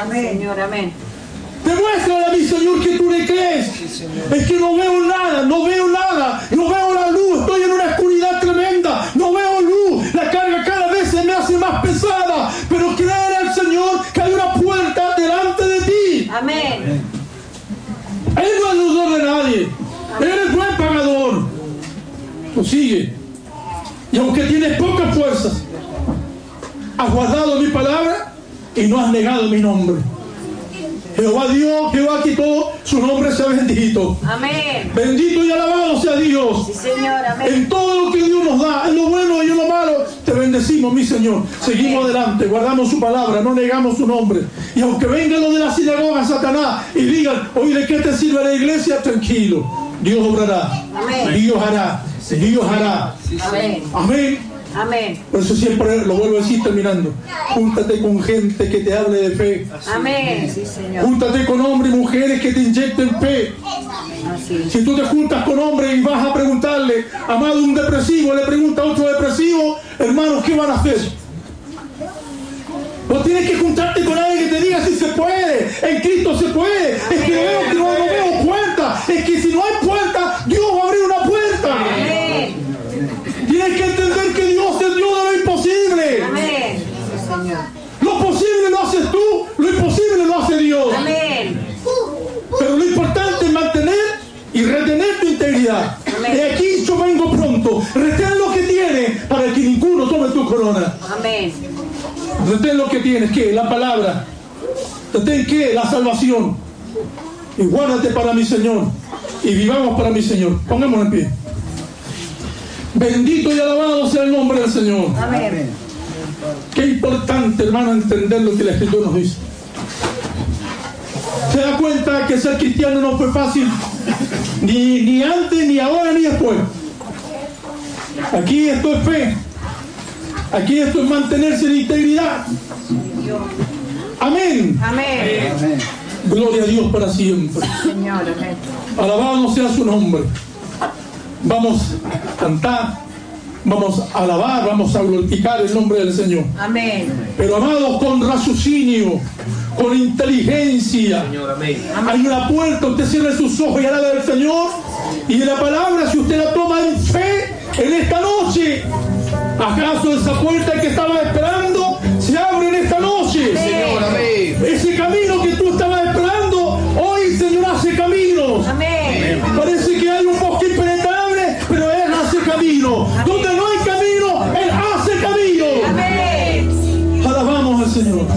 Amén. Señor, amén. Demuéstrale a mi Señor que tú le crees. Sí, es que no veo nada, no veo la luz, estoy en una oscuridad tremenda, no veo luz, la carga cada vez se me hace más pesada, pero creer al Señor que hay una puerta delante de ti. Amén. Él no es ayudador de nadie. Amén. Él es buen pagador. Tú sigue. Y aunque tienes pocas fuerzas, has guardado mi palabra y no has negado mi nombre. Jehová Dios, Jehová quitó, su nombre sea bendito. Amén. Bendito y alabado sea Dios. Sí, Señor, amén. En todo lo que Dios nos da, en lo bueno y en lo malo, te bendecimos, mi Señor. Seguimos adelante, guardamos su palabra, no negamos su nombre. Y aunque vengan los de la sinagoga, Satanás, y digan, oye, ¿de qué te sirve la iglesia? Tranquilo, Dios obrará. Amén. Dios hará. Dios hará. Amén. Amén. Amén. Por eso siempre lo vuelvo a decir terminando. Júntate con gente que te hable de fe. Amén. Sí, Señor. Júntate con hombres y mujeres que te inyecten fe. Así. Si tú te juntas con hombres y vas a preguntarle, amado, un depresivo le pregunta a otro depresivo, hermano, ¿qué van a hacer? No tienes que juntarte con alguien que te diga si se puede. En Cristo se puede. Amén. Es que no veo puerta. Es que si no hay puerta, Dios va a abrir una puerta. Amén. Tienes que entender que Dios es Dios de lo imposible. Amén. Sí, Señor. Lo posible lo haces tú, lo imposible lo hace Dios. Amén. Pero lo importante es mantener y retener tu integridad. Amén. De aquí yo vengo pronto. Retén lo que tienes para que ninguno tome tu corona. Amén. Retén lo que tienes, ¿qué? La palabra. Retén, ¿qué? La salvación. Y guárdate para mi Señor. Y vivamos para mi Señor. Pongámonos en pie. Bendito y alabado sea el nombre del Señor. Amén. Qué importante, hermano, entender lo que la Escritura nos dice. Se da cuenta que ser cristiano no fue fácil, ni antes, ni ahora, ni después. Aquí esto es fe. Aquí esto es mantenerse en integridad. Amén. Amén. Gloria a Dios para siempre. Señor, amén. Alabado sea su nombre. Vamos a cantar, vamos a alabar, vamos a glorificar el nombre del Señor. Amén. Pero amados, con raciocinio, con inteligencia. Señor, amén. Hay una puerta, usted cierre sus ojos y alabe al Señor. Y la palabra, si usted la toma en fe en esta noche, ¿acaso esa puerta que estaba esperando se abre en esta noche? Señor, amén. Ese camino que tú estabas esperando, hoy el Señor hace caminos. Amén. Parece que hay un bosque impenetrable, pero Él hace camino. Donde no hay camino, Él hace camino. Amén. Alabamos al Señor.